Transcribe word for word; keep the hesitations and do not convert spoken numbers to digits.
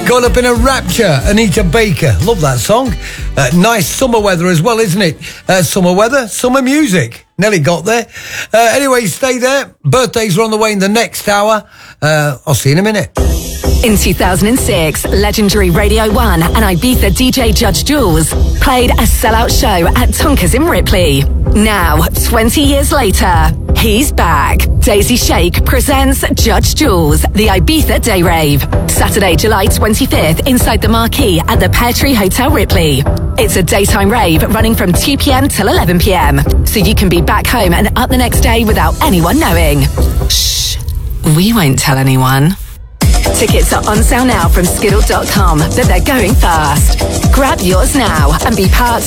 Caught Up in a Rapture, Anita Baker. Love that song. Uh, nice summer weather as well, isn't it? Uh, summer weather, summer music. Nearly got there. Uh, anyway, stay there. Birthdays are on the way in the next hour. Uh, I'll see you in a minute. In two thousand six, legendary Radio one and Ibiza D J Judge Jules played a sellout show at Tonkers in Ripley. Now, twenty years later, he's back. Daisy Shake presents Judge Jules, the Ibiza Day Rave. Saturday, July twenty-fifth, inside the Marquee at the Pear Tree Hotel Ripley. It's a daytime rave running from two p.m. till eleven p.m. So you can be back home and up the next day without anyone knowing. Shh, we won't tell anyone. Tickets are on sale now from skiddle dot com, but they're going fast. Grab yours now and be part